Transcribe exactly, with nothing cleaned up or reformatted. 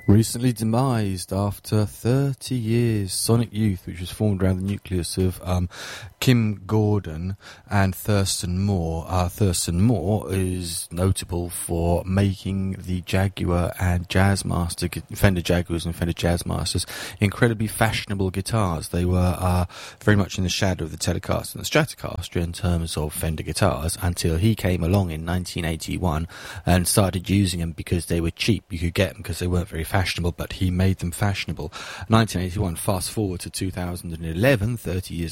Recently demised after thirty years, Sonic Youth, which was formed around the nucleus of um, Kim Gordon and Thurston Moore. Uh, Thurston Moore is notable for making the Jaguar and Jazzmaster, Fender Jaguars and Fender Jazzmasters, incredibly fashionable guitars. They were uh, very much in the shadow of the Telecaster and the Stratocaster in terms of Fender guitars until he came along in nineteen eighty-one and started using them because they were cheap. You could get them because they weren't very fashionable, but he made them fashionable. nineteen eighty-one, fast forward to two thousand eleven, thirty years